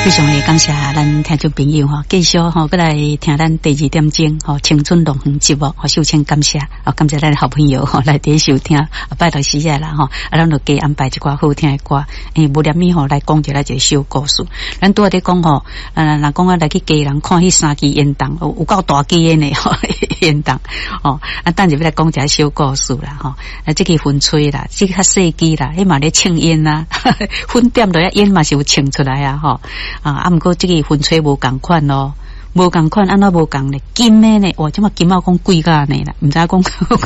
非常的感谢咱听众朋友哈，继续哈，过来听咱第2点钟哈，青春龙凤节目，首先感谢感谢咱的好朋友哈，来第收听拜托时间啦哈，咱就加安排一寡好听的歌，无念咪吼来讲一个小故事。咱拄仔在讲吼，人讲来去家人看迄3支烟筒，有够大支的呢吼，烟筒哦，等下要来讲一个小故事啦吼，这个风吹啦，这个较细支啦，迄嘛咧庆烟啦，粉点落烟嘛是有庆出来啊吼。毋过这个风吹无共款咯，无共款，安怎无共呢？金的呢？哇，这么金毛讲贵价呢啦，毋知讲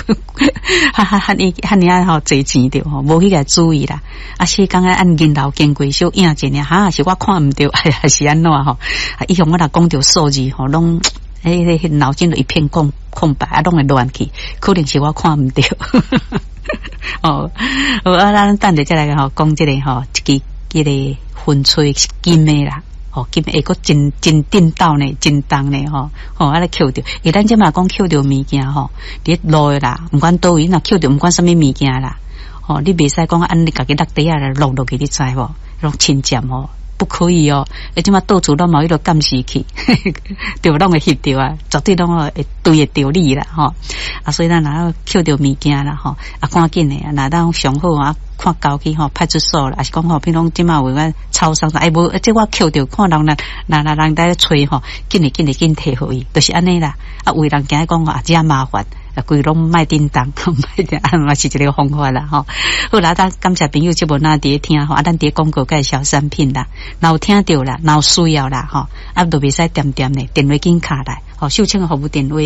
汉尼啊吼，侪钱着吼，无去个注意啦。是刚刚按银楼经过小影一呢，哈，是我看毋着，还是安怎吼？以前我若讲着数字吼，拢脑筋都一片空白，拢会乱去，可能是我看毋着。哦，咱等下再来吼，讲这个吼，这个风吹金的啦，金会个真顶到呢，真重呢啊来捡着，咱即嘛讲捡着物件吼，伫路啦，毋管倒位，若捡着毋管什么物件啦，你袂使讲安尼家己落地啊落去，你知无？落侵占不可以哦！即嘛到处拢冇迄个监视器，就拢会翕着啊，绝对拢会对得着你啦所以咱若捡着物件啦赶紧的若咱上好看交去派出所啦，还是讲比如即嘛有个超商无即我捡着看人人在吹紧摕互伊，就是安尼啦。为人惊讲真麻烦。规拢卖叮当，嘛是一个方法啦好啦，咱感谢朋友节目那伫听咱伫广告介绍产品啦，若有听到啦，若有需要啦都袂使点呢，电话紧卡来秀清的服务电话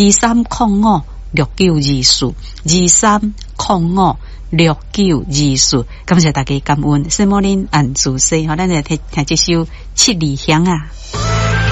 23056924，23056924，感谢大家感恩，谢莫恁按自西咱来听这首七里香啊。